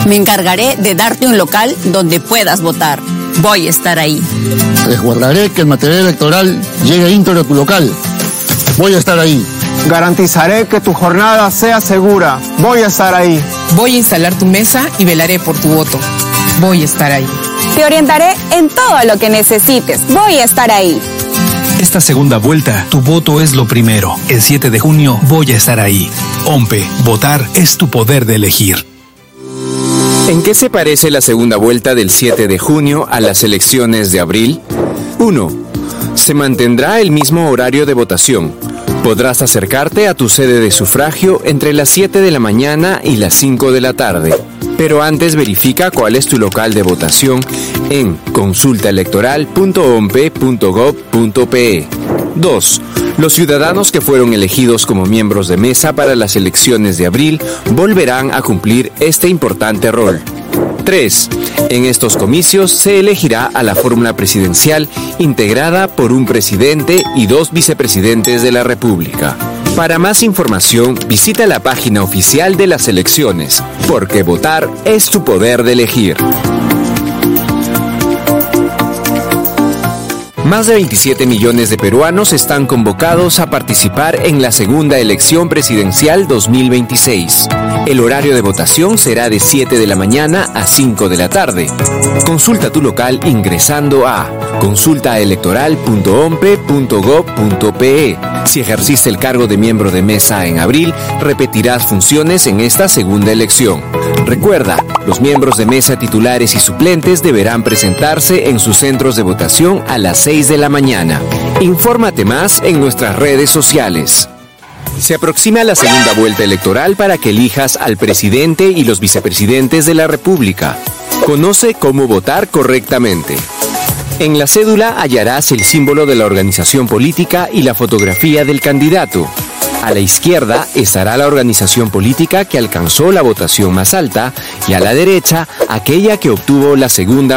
Me encargaré de darte un local donde puedas votar. Voy a estar ahí. Resguardaré que el material electoral llegue íntegro a tu local. Voy a estar ahí. Garantizaré que tu jornada sea segura. Voy a estar ahí. Voy a instalar tu mesa y velaré por tu voto. Voy a estar ahí. Te orientaré en todo lo que necesites. Voy a estar ahí. Esta segunda vuelta, tu voto es lo primero. El 7 de junio voy a estar ahí. OMPE, votar es tu poder de elegir. ¿En qué se parece la segunda vuelta del 7 de junio a las elecciones de abril? 1. Se mantendrá el mismo horario de votación. Podrás acercarte a tu sede de sufragio entre las 7 de la mañana y las 5 de la tarde. Pero antes verifica cuál es tu local de votación en consultaelectoral.ompe.gov.pe. 2. Los ciudadanos que fueron elegidos como miembros de mesa para las elecciones de abril volverán a cumplir este importante rol. 3. En estos comicios se elegirá a la fórmula presidencial integrada por un presidente y 2 vicepresidentes de la República. Para más información, visita la página oficial de las elecciones, porque votar es tu poder de elegir. Más de 27 millones de peruanos están convocados a participar en la segunda elección presidencial 2026. El horario de votación será de 7 de la mañana a 5 de la tarde. Consulta tu local ingresando a consultaelectoral.ompe.gov.pe. Si ejerciste el cargo de miembro de mesa en abril, repetirás funciones en esta segunda elección. Recuerda, los miembros de mesa titulares y suplentes deberán presentarse en sus centros de votación a las 6 de la mañana. Infórmate más en nuestras redes sociales. Se aproxima la segunda vuelta electoral para que elijas al presidente y los vicepresidentes de la República. Conoce cómo votar correctamente. En la cédula hallarás el símbolo de la organización política y la fotografía del candidato. A la izquierda estará la organización política que alcanzó la votación más alta y a la derecha aquella que obtuvo la segunda